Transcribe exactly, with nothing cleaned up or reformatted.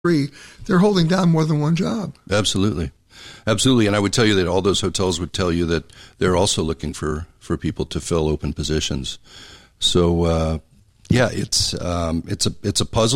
Three, they're holding down more than one job. Absolutely. Absolutely. And I would tell you that all those hotels would tell you that they're also looking for, for people to fill open positions. So, uh, yeah, it's, um, it's a, it's a puzzle.